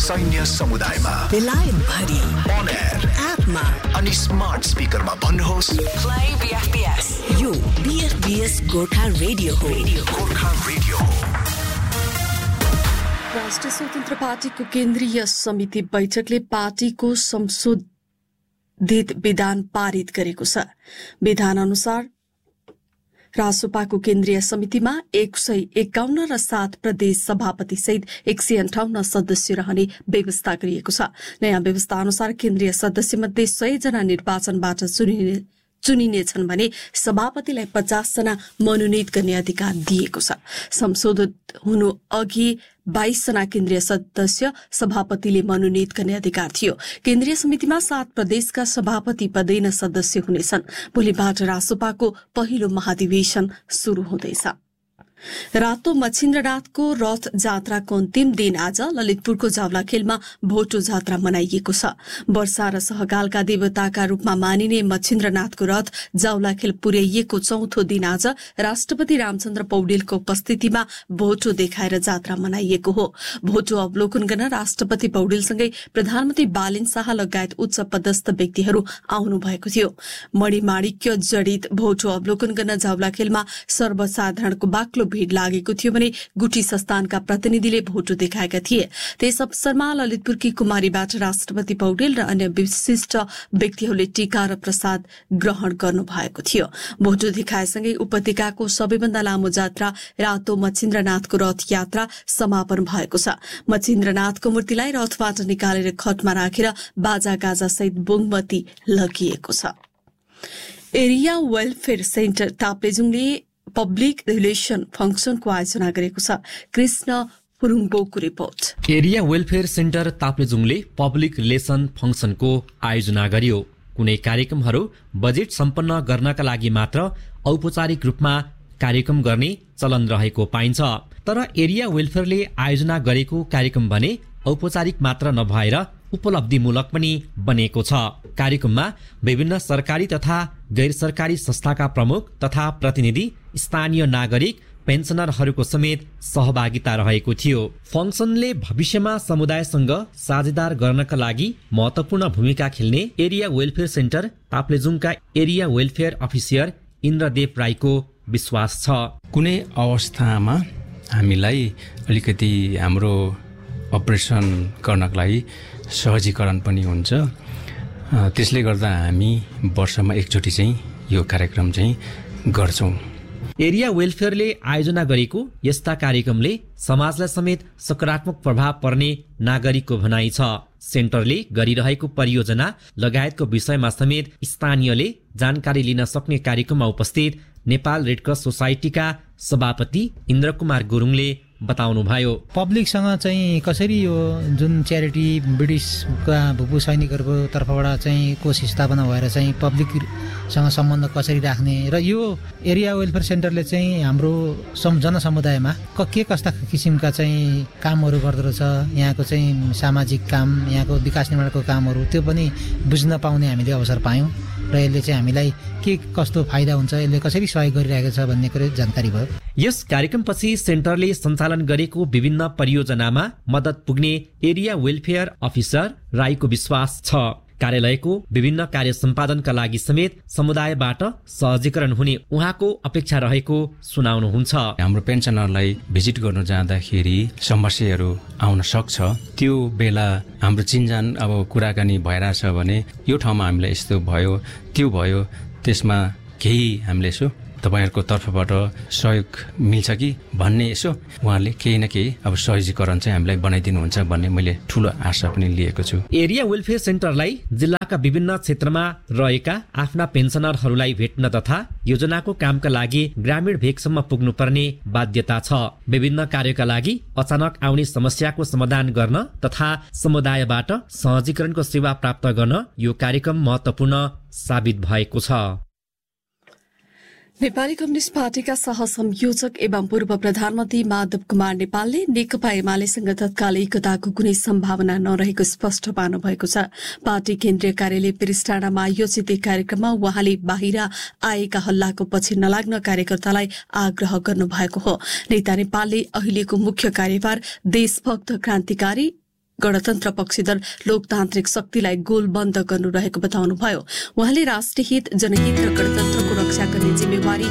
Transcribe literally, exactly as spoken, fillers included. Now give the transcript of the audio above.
सैन्य समुदायमा बेलायत भरि on air एपमा अनि स्मार्ट स्पिकरमा भन्नुहोस् Play B F B S. यो B F B S Gorkha radio हो। गोर्खा रेडियो हो। राष्ट्रिय स्वतन्त्र पार्टीको केन्द्रीय समिति बैठकले पार्टीको संशोधित विधान पारित गरेको छ। विधान अनुसार रासोपाको केन्द्रीय समितिमा एक सय एकाउन्न र सात प्रदेश सभापति सहित एक सय अन्ठाउन्न सदस्य रहने व्यवस्था गरिएको छ। नयाँ व्यवस्था अनुसार केन्द्रीय सदस्य मध्ये सय जना निर्वाचनबाट चुनिने चुनिनेछन् भने सभापतिलाई पचास जना मनोनित गर्ने अधिकार दिएको छ। संशोधित हुनु अघि बाइस जना केन्द्रीय सदस्य सभापतिले मनोनित गर्ने अधिकार थियो। केन्द्रीय समितिमा सात प्रदेशका सभापति पदेन सदस्य हुनेछन्। भोलिबाट रासोपाको पहिलो महाधिवेशन शुरू हुँदैछ। रातो मच्छिन्द्रनाथको रथ जात्राको अन्तिम दिन आज ललितपुरको जावलाखेलमा भोटो जात्रा मनाइएको छ। वर्षा र सहकालका देवताका रूपमा मानिने मच्छिन्द्रनाथको रथ जावलाखेल पुर्याइएको चौथो दिन आज राष्ट्रपति रामचन्द्र पौडेलको उपस्थितिमा भोटो देखाएर जात्रा मनाइएको हो। भोटो अवलोकन गर्न राष्ट्रपति पौडेलसँगै प्रधानमन्त्री बालेन शाह लगायत उच्च पदस्थ व्यक्तिहरू आउनु भएको थियो। मणिमाणिक्य जडित भोटो अवलोकन गर्न जावलाखेलमा सर्वसाधारणको बाक्लो भीड़ लागेको थियो भने गुठी संस्थानका प्रतिनिधिले भोटो देखाएका थिए। त्यस अवसरमा ललितपुरकी कुमारीबाट राष्ट्रपति पौडेल र अन्य विशिष्ट व्यक्तिहरूले टीका र प्रसाद ग्रहण गर्नु भएको थियो। भोटो देखाएसँगै उपत्यकाको सबैभन्दा लामो जात्रा रातो मच्छिन्द्रनाथको रथ यात्रा समापन भएको छ। मच्छिन्द्रनाथको मूर्तिलाई रथबाट निकालेर खटमा राखेर बाजा गाजा सहित बोङबत्ती लगिएको छ। Area welfare centre ताप्लेजुङले public relation फंक्सनको आयोजना गरेको छ। Krishna फुरुङबोको report. Area welfare centre ताप्लेजुङले public relation फंक्सनको आयोजना गर्यो। कुनै कार्यक्रमहरू बजेट सम्पन्न गर्नका लागि मात्र औपचारिक रूपमा कार्यक्रम गर्ने चलन रहेको पाइन्छ। तर एरिया वेलफेयरले आयोजना गरेको कार्यक्रम भने औपचारिक मात्र नभएर उपलब्धिमूलक पनि बनेको छ। कार्यक्रममा विभिन्न सरकारी तथा गैर सरकारी संस्थाका प्रमुख तथा प्रतिनिधि, स्थानीय नागरिक, पेन्सनरहरूको समेत सहभागिता रहेको थियो। फंक्सनले भविष्यमा समुदायसँग साझेदार गर्नका लागि महत्वपूर्ण भूमिका खेल्ने area welfare centre ताप्लेजुङका area welfare officer Indradev राईको विश्वास छ। कुनै अवस्थामा हामीलाई अलिकति हाम्रो अपरेसन गर्नको लागि सहजीकरण पनि हुन्छ। त्यसले गर्दा हामी वर्षमा एकचोटि चाहिँ यो कार्यक्रम चाहिँ गर्छौं। एरिया वेलफेयरले आयोजना गरेको यस्ता कार्यक्रमले समाजलाई समेत सकारात्मक प्रभाव पर्ने नागरिकको भनाइ छ। सेन्टरले गरिरहेको परियोजना लगायतको विषयमा समेत स्थानीयले जानकारी लिन सक्ने कार्यक्रममा उपस्थित नेपाल रेडक्रस सोसाइटीका सभापति इन्द्रकुमार गुरुङले बताउनुभयो। पब्लिकसँग चाहिँ कसरी यो जुन च्यारिटी ब्रिटिसका भूपू सैनिकहरूको तर्फबाट चाहिँ कोष स्थापना भएर चाहिँ पब्लिकसँग सम्बन्ध कसरी राख्ने र यो एरिया वेलफेयर सेन्टरले चाहिँ हाम्रो जनसमुदायमा के कस्ता किसिमका चाहिँ कामहरू गर्दो रहेछ, यहाँको चाहिँ सामाजिक काम, यहाँको विकास निर्माणको कामहरू त्यो पनि बुझ्न पाउने हामीले अवसर पायौँ र यसले चाहिँ हामीलाई के कस्तो फाइदा हुन्छ, यसले कसरी सहयोग गरिरहेको छ भन्ने कुरो जानकारी भयो। यस कार्यक्रमपछि सेन्टरले सञ्चालन गरेको विभिन्न परियोजनामा मद्दत पुग्ने एरिया वेलफेयर अफिसर राईको विश्वास छ। कार्यालयको विभिन्न कार्य सम्पादनका लागि समेत समुदायबाट सहजीकरण हुने उहाँको अपेक्षा रहेको सुनाउनुहुन्छ। हाम्रो पेन्सनरलाई भिजिट गर्न जाँदाखेरि समस्याहरू आउन सक्छ। त्यो बेला हाम्रो चिन्जान अब कुराकानी भइरहेछ भने यो ठाउँमा हामीलाई यस्तो भयो त्यो भयो, त्यसमा केही हामीले यसो तपाईहरुको तर्फबाट सहयोग मिल्छ कि भन्ने यसो उहाँले केही न केही अब सहजीकरण चाहिँ हामीलाई बनाइदिनुहुन्छ भन्ने मैले ठूलो आशा पनि लिएको छु। एरिया वेलफेयर सेन्टरलाई जिल्लाका विभिन्न क्षेत्रमा रहेका आफ्ना पेन्सनरहरूलाई भेट्न तथा योजनाको कामका लागि ग्रामीण भेगसम्म पुग्नुपर्ने बाध्यता छ। विभिन्न कार्यका लागि अचानक आउने समस्याको समाधान गर्न तथा समुदायबाट सहजीकरणको सेवा प्राप्त गर्न यो कार्यक्रम महत्वपूर्ण साबित भएको छ। नेपाली कम्युनिस्ट पार्टीका सहसंयोजक एवं पूर्व प्रधानमन्त्री माधव कुमार नेपालले नेकपा एमालेसँग तत्काल एकताको कुनै सम्भावना नरहेको स्पष्ट पार्नु भएको छ। पार्टी केन्द्रीय कार्यालय पिरिस्टाडामा आयोजित एक कार्यक्रममा उहाँले बाहिर आएका हल्लाको पछि नलाग्न कार्यकर्तालाई आग्रह गर्नु भएको हो। नेता नेपालले अहिलेको मुख्य कार्यभार देशभक्त क्रान्तिकारी गणतन्त्र पक्षधर लोकतान्त्रिक शक्तिलाई गोलबन्द गर्नु रहेको बताउनुभयो। उहाँले राष्ट्रिय हित, जनहित र गणतन्त्रको रक्षा गर्ने जिम्मेवारी